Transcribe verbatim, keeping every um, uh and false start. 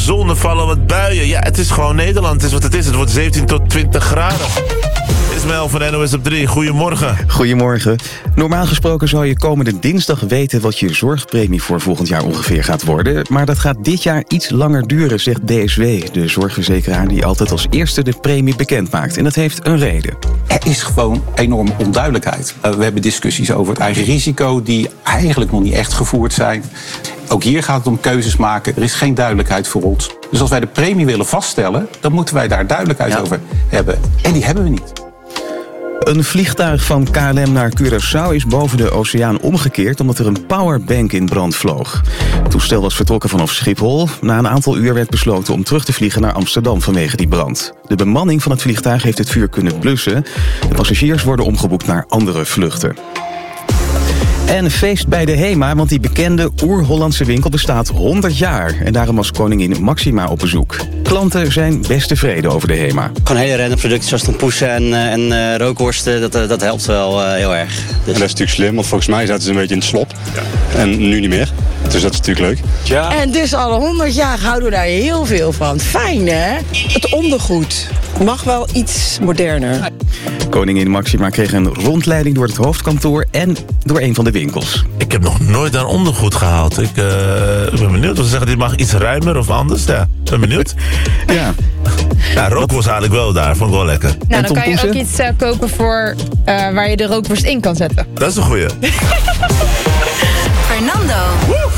zon, er vallen wat buien. Ja, het is gewoon Nederland, het is wat het is. Het wordt zeventien tot twintig graden. Ismaël van N O S op drie, goedemorgen. Goedemorgen. Normaal gesproken zou je komende dinsdag weten wat je zorgpremie voor volgend jaar ongeveer gaat worden. Maar dat gaat dit jaar iets langer duren, zegt D S W, de zorgverzekeraar die altijd als eerste de premie bekend maakt. En dat heeft een reden. Er is gewoon enorme onduidelijkheid. Uh, we hebben discussies over het eigen risico die eigenlijk nog niet echt gevoerd zijn. Ook hier gaat het om keuzes maken. Er is geen duidelijkheid voor ons. Dus als wij de premie willen vaststellen, dan moeten wij daar duidelijkheid ja. over hebben. En die hebben we niet. Een vliegtuig van K L M naar Curaçao is boven de oceaan omgekeerd omdat er een powerbank in brand vloog. Het toestel was vertrokken vanaf Schiphol. Na een aantal uur werd besloten om terug te vliegen naar Amsterdam vanwege die brand. De bemanning van het vliegtuig heeft het vuur kunnen blussen. De passagiers worden omgeboekt naar andere vluchten. En feest bij de HEMA, want die bekende oer-Hollandse winkel bestaat honderd jaar. En daarom was koningin Maxima op bezoek. Klanten zijn best tevreden over de HEMA. Gewoon hele random producten zoals tompoesen en, en uh, rookworsten, dat, uh, dat helpt wel uh, heel erg. Dus... En dat is natuurlijk slim, want volgens mij zaten ze een beetje in het slop. Ja. En nu niet meer. Dus dat is natuurlijk leuk. Ja. En dus al honderd jaar houden we daar heel veel van. Fijn, hè? Het ondergoed mag wel iets moderner. Koningin Maxima kreeg een rondleiding door het hoofdkantoor en door een van de winkels. Ik heb nog nooit aan ondergoed gehaald. Ik, uh, ik ben benieuwd. Ze zeggen dit mag iets ruimer of anders. Ja, ik ben benieuwd. Ja. Ja, rookworst haal ik wel daar. Vond ik wel lekker. Nou, dan kan je ook iets uh, kopen voor uh, waar je de rookworst in kan zetten. Dat is een goeie. Fernando. Woe!